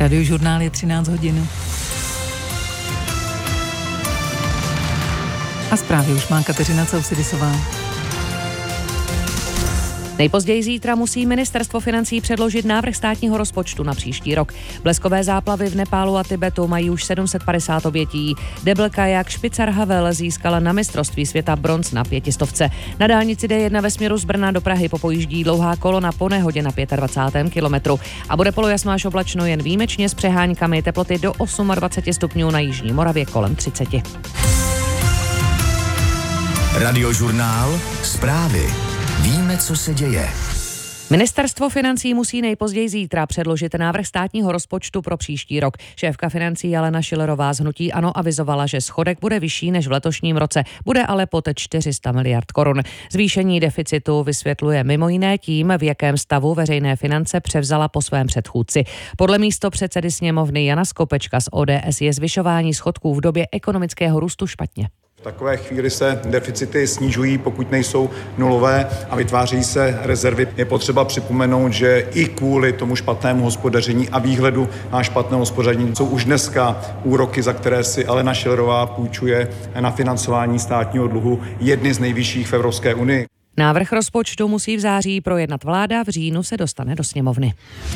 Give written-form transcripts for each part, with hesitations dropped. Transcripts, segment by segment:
Radiožurnál je 13 hodin. A zprávy už má Kateřina Causidisová. Nejpozději zítra musí ministerstvo financí předložit návrh státního rozpočtu na příští rok. Bleskové záplavy v Nepálu a Tibetu mají už 750 obětí. Debl kajak Špicar Havel získala na mistrovství světa bronz na 500. Na dálnici D1 ve směru z Brna do Prahy popojíždí dlouhá kolona po nehodě na 25. kilometru. A bude polojasno až oblačno, jen výjimečně s přeháňkami, teploty do 28 stupňů, na jižní Moravě kolem 30. Radiožurnál, zprávy. Víme, co se děje. Ministerstvo financí musí nejpozději zítra předložit návrh státního rozpočtu pro příští rok. Šéfka financí Alena Schillerová z hnutí ANO avizovala, že schodek bude vyšší než v letošním roce, bude ale pod 400 miliard korun. Zvýšení deficitu vysvětluje mimo jiné tím, v jakém stavu veřejné finance převzala po svém předchůdci. Podle místopředsedy sněmovny Jana Skopečka z ODS je zvyšování schodků v době ekonomického růstu špatně. V takové chvíli se deficity snižují, pokud nejsou nulové, a vytváří se rezervy. Je potřeba připomenout, že i kvůli tomu špatnému hospodaření a výhledu na špatné hospodaření jsou už dneska úroky, za které si Alena Schillerová půjčuje na financování státního dluhu, jedny z nejvyšších v Evropské unii. Návrh rozpočtu musí v září projednat vláda, v říjnu se dostane do sněmovny.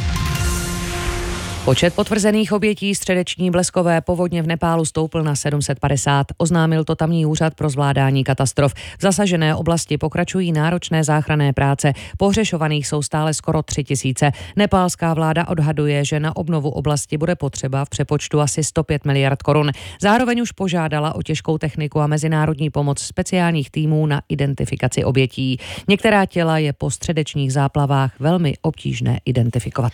Počet potvrzených obětí středeční bleskové povodně v Nepálu stoupl na 750, oznámil to tamní úřad pro zvládání katastrof. V zasažené oblasti pokračují náročné záchranné práce, pohřešovaných jsou stále skoro 3000. Nepálská vláda odhaduje, že na obnovu oblasti bude potřeba v přepočtu asi 105 miliard korun. Zároveň už požádala o těžkou techniku a mezinárodní pomoc speciálních týmů na identifikaci obětí. Některá těla je po středečních záplavách velmi obtížné identifikovat.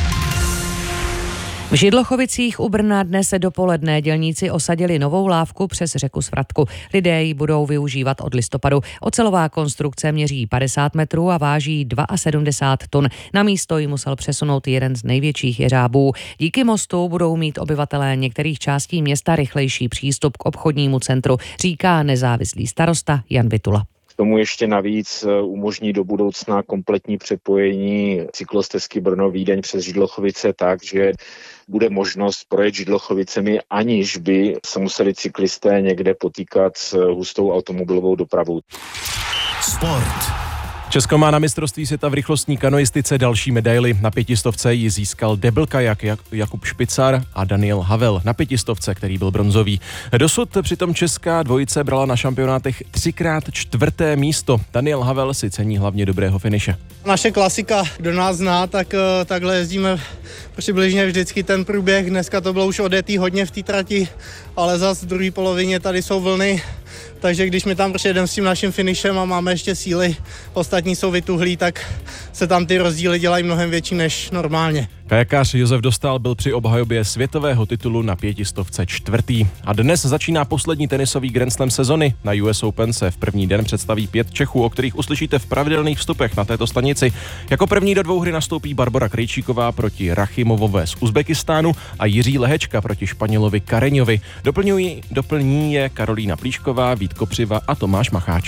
V Židlochovicích u Brna dnes dopoledne dělníci osadili novou lávku přes řeku Svratku. Lidé ji budou využívat od listopadu. Ocelová konstrukce měří 50 metrů a váží 72 tun. Na místo ji musel přesunout jeden z největších jeřábů. Díky mostu budou mít obyvatelé některých částí města rychlejší přístup k obchodnímu centru, říká nezávislý starosta Jan Vitula. K tomu ještě navíc umožní do budoucna kompletní přepojení cyklostezky Brno-Vídeň přes Židlochovice tak, že bude možnost projet Židlochovicemi, aniž by se museli cyklisté někde potýkat s hustou automobilovou dopravou. Sport. Česko má na mistrovství světa v rychlostní kanoistice další medaili. Na 500 ji získal Debl kajak Jakub Špicar a Daniel Havel na 500, který byl bronzový. Dosud přitom česká dvojice brala na šampionátech 3x 4. místo. Daniel Havel si cení hlavně dobrého finiše. Naše klasika, kdo nás zná, tak takhle jezdíme přibližně vždycky ten průběh. Dneska to bylo už odjetý hodně v té trati, ale zase v druhé polovině tady jsou vlny, takže když my tam přijedeme s tím naším finišem a máme ještě síly, ostatní jsou vytuhlí, tak se tam ty rozdíly dělají mnohem větší než normálně. Kajakář Josef Dostál byl při obhajobě světového titulu na 500 čtvrtý. A dnes začíná poslední tenisový Grand Slam sezony. Na US Open se v první den představí 5 Čechů, o kterých uslyšíte v pravidelných vstupech na této stanici. Jako první do 2 hry nastoupí Barbora Krejčíková proti Rachimovové z Uzbekistánu a Jiří Lehečka proti Španělovi Kareňovi. Doplní je Karolína Plíšková, Vít Kopřiva a Tomáš Macháč.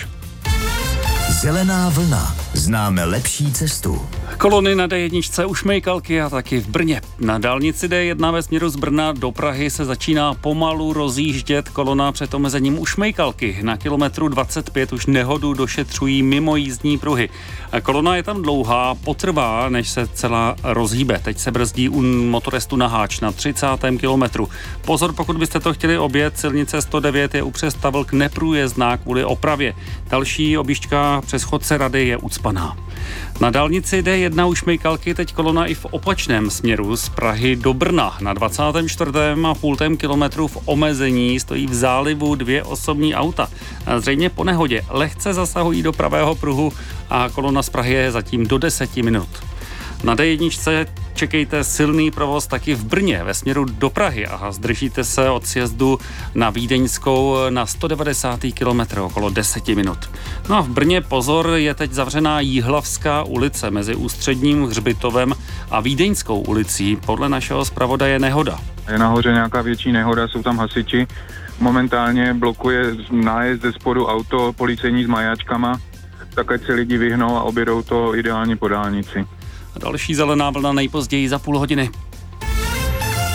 Zelená vlna. Známe lepší cestu. Kolony na D1 u Šmejkalky a taky v Brně. Na dálnici D1 ve směru z Brna do Prahy se začíná pomalu rozjíždět kolona před omezením u Šmejkalky. Na kilometru 25 už nehodu došetřují mimo jízdní pruhy. Kolona je tam dlouhá, potrvá, než se celá rozhýbe. Teď se brzdí u motorestu na Háč na 30. kilometru. Pozor, pokud byste to chtěli objet, silnice 109 je u Přestavlk neprůjezdná kvůli opravě. Další objížďka přes Chodce Rady je ucpaná. Na dálnici D1 u Šmejkalky teď kolona i v opačném směru z Prahy do Brna. Na 24,5 kilometru v omezení stojí v zálivu 2 osobní auta. Zřejmě po nehodě lehce zasahují do pravého pruhu a kolona z Prahy je zatím do 10 minut. Na D1 čekejte silný provoz taky v Brně ve směru do Prahy a zdržíte se od sjezdu na Vídeňskou na 190. kilometr okolo 10 minut. No a v Brně pozor, je teď zavřená Jihlavská ulice mezi Ústředním hřbitovem a Vídeňskou ulicí. Podle našeho zpravodaje nehoda. Je nahoře nějaká větší nehoda, jsou tam hasiči. Momentálně blokuje nájezd ze spodu auto policejní s majáčkama, tak ať se lidi vyhnou a objedou to ideálně po dálnici. Další zelená vlna nejpozději za půl hodiny.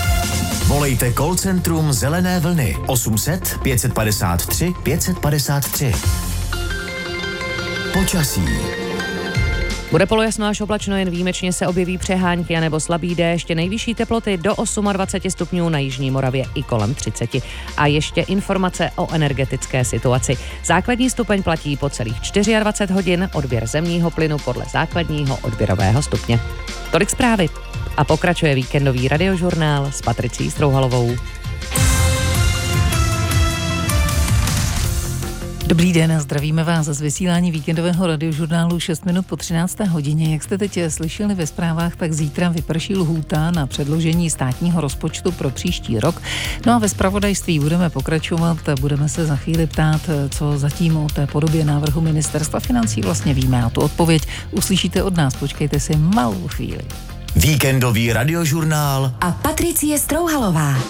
Volejte call centrum Zelené vlny 800 553 553. Počasí. Bude polojasno až oblačno, jen výjimečně se objeví přehánky anebo slabý déšť. Nejvyšší teploty do 28 stupňů na jižní Moravě i kolem 30. A ještě informace o energetické situaci. Základní stupeň platí po celých 24 hodin, odběr zemního plynu podle základního odběrového stupně. Tolik zprávy. A pokračuje víkendový radiožurnál s Patricí Strouhalovou. Dobrý den, zdravíme vás z vysílání víkendového radiožurnálu 6 minut po 13. hodině. Jak jste teď slyšeli ve zprávách, tak zítra vyprší lhůta na předložení státního rozpočtu pro příští rok. No a ve zpravodajství budeme pokračovat, budeme se za chvíli ptát, co zatím o té podobě návrhu Ministerstva financí vlastně víme. A tu odpověď uslyšíte od nás, počkejte si malou chvíli. Víkendový radiožurnál a Patricie Strouhalová.